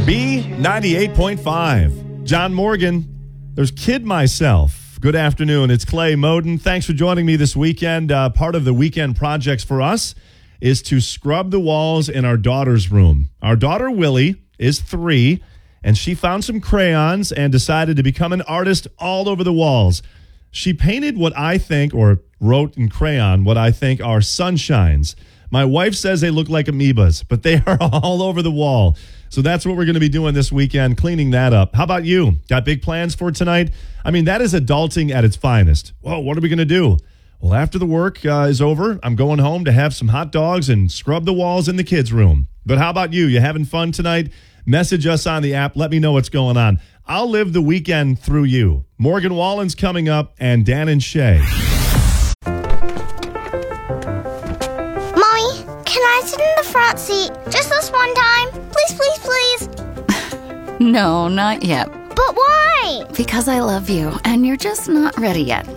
B98.5. John Morgan. There's Kid Myself. Good afternoon. It's Clay Moden. Thanks for joining me this weekend. Part of the weekend projects for us is to scrub the walls in our daughter's room. Our daughter, Willie, is 3, and she found some crayons and decided to become an artist all over the walls. She painted what I think, or wrote in crayon, what I think are sunshines. My wife says they look like amoebas, but they are all over the wall. So that's what we're going to be doing this weekend, cleaning that up. How about you? Got big plans for tonight? I mean, that is adulting at its finest. Whoa, what are we going to do? Well, after the work is over, I'm going home to have some hot dogs and scrub the walls in the kids' room. But how about you? You having fun tonight? Message us on the app. Let me know what's going on. I'll live the weekend through you. Morgan Wallen's coming up, and Dan and Shay. Can I sit in the front seat just this one time? Please, please, please. No, not yet. But why? Because I love you, and you're just not ready yet.